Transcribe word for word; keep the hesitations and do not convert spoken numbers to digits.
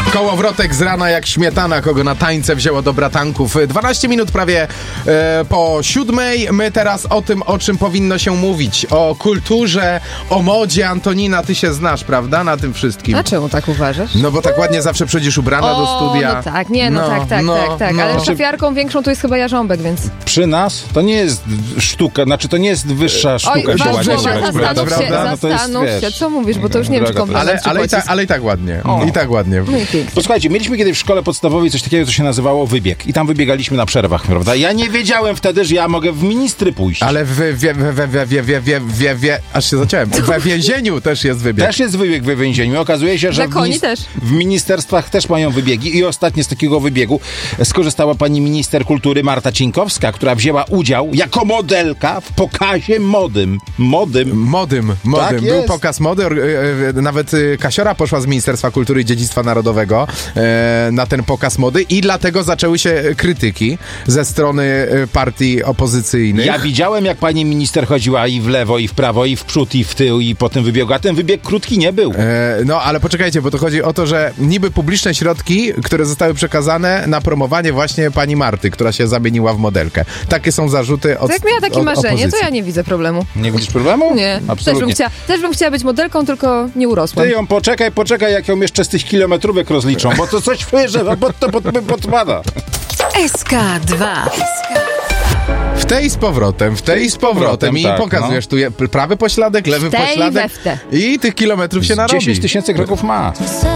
Kołowrotek z rana jak śmietana, kogo na tańce wzięło do bratanków. dwanaście minut prawie e, po siódmej. My teraz o tym, o czym powinno się mówić. O kulturze, o modzie. Antonina, ty się znasz, prawda? Na tym wszystkim. A czemu tak uważasz? No bo tak ładnie zawsze przychodzisz ubrana o, do studia. no tak, nie, no, no tak, tak, no, tak, tak. no. Ale szafiarką większą to jest chyba Jarząbek, więc... Przy nas to nie jest sztuka, znaczy to nie jest wyższa sztuka. Oj, się was, ładnie Boga, ubrać, zastanów się, prawda? No to jest, zastanów się, wiesz, co mówisz, bo to już nie wiem, czy droga, komplement Ale, ale, i tak, ale i tak ładnie. O. I tak ładnie. No i pięknie. Posłuchajcie, mieliśmy kiedyś w szkole podstawowej coś takiego, co się nazywało wybieg. I tam wybiegaliśmy na przerwach, prawda? Ja nie wiedziałem wtedy, że ja mogę w ministry pójść. Ale w wie, wie, wie, wie, wie, wie, wie, wie, wie, aż się zaciąłem. We więzieniu też jest wybieg. Też jest wybieg we więzieniu. Okazuje się, że Dla w, koni minis- też. w ministerstwach też mają wybiegi. I ostatnio z takiego wybiegu skorzystała pani minister kultury Marta Cieńkowska, która wzięła udział jako modelka w pokazie modym. Modym. Modym, modym. Tak Był jest. pokaz mody. e, e, Nawet e, Kasiora poszła z Ministerstwa Kultury i Dziedzictwa Narodowego e, na ten pokaz mody i dlatego zaczęły się krytyki ze strony e, partii opozycyjnych. Ja widziałem, jak pani minister chodziła i w lewo, i w prawo, i w przód, i w tył, i po tym wybiegu. A ten wybieg krótki nie był. E, no, ale poczekajcie, bo to chodzi o to, że niby publiczne środki, które zostały przekazane na promowanie właśnie pani Marty, która się zamieniła w modelkę. Takie są zarzuty od To jak miała takie od marzenie, opozycji. to ja nie widzę problemu. Nie widzisz problemu? Nie, też bym, Absolutnie. chciała, też bym chciała być modelką, tylko nie urosłam. Ty ją poczekaj, poczekaj, jak ją jeszcze z tych kilometrówek rozliczą, bo to coś wyżej, bo to pod, pod, podpada. S K dwa. W tej z powrotem, w tej z powrotem i tak, pokazujesz no. tu je, prawy pośladek, lewy W tej pośladek we w te. i tych kilometrów się narobi. dziesięć tysięcy kroków ma.